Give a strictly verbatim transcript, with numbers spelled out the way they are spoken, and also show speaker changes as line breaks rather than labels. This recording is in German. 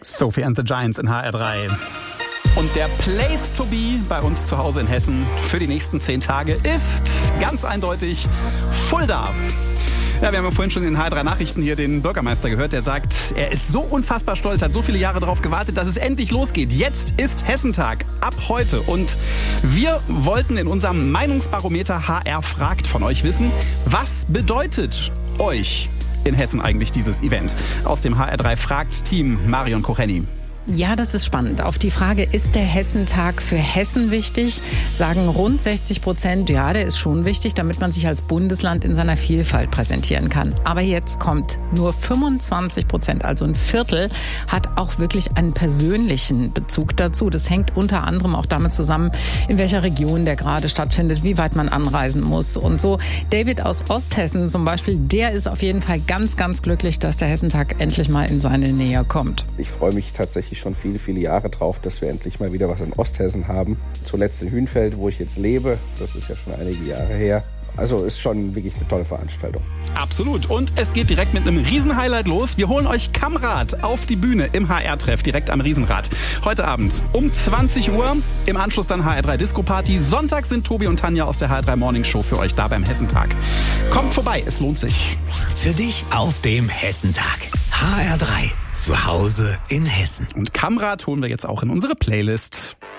Sophie and the Giants in H R drei. Und der Place to be bei uns zu Hause in Hessen für die nächsten zehn Tage ist ganz eindeutig Fulda. Ja, wir haben ja vorhin schon in den H R drei Nachrichten hier den Bürgermeister gehört, der sagt, er ist so unfassbar stolz, hat so viele Jahre darauf gewartet, dass es endlich losgeht. Jetzt ist Hessentag, ab heute. Und wir wollten in unserem Meinungsbarometer H R fragt von euch wissen, was bedeutet euch in Hessen eigentlich dieses Event? Aus dem H R drei fragt Team Marion Kocheni.
Ja, das ist spannend. Auf die Frage, ist der Hessentag für Hessen wichtig, sagen rund sechzig Prozent, ja, der ist schon wichtig, damit man sich als Bundesland in seiner Vielfalt präsentieren kann. Aber jetzt kommt nur fünfundzwanzig Prozent, also ein Viertel, hat auch wirklich einen persönlichen Bezug dazu. Das hängt unter anderem auch damit zusammen, in welcher Region der gerade stattfindet, wie weit man anreisen muss und so. David aus Osthessen zum Beispiel, der ist auf jeden Fall ganz, ganz glücklich, dass der Hessentag endlich mal in seine Nähe kommt.
Ich freue mich tatsächlich schon viele, viele Jahre drauf, dass wir endlich mal wieder was in Osthessen haben. Zuletzt in Hünfeld, wo ich jetzt lebe. Das ist ja schon einige Jahre her. Also ist schon wirklich eine tolle Veranstaltung.
Absolut. Und es geht direkt mit einem Riesenhighlight los. Wir holen euch Kamrad auf die Bühne im H R-Treff, direkt am Riesenrad. Heute Abend um zwanzig Uhr. Im Anschluss dann H R drei Disco Party. Sonntag sind Tobi und Tanja aus der H R drei Morning Show für euch da beim Hessentag. Kommt vorbei, es lohnt sich.
Für dich auf dem Hessentag. H R drei, zu Hause in Hessen.
Und Kamrad holen wir jetzt auch in unsere Playlist.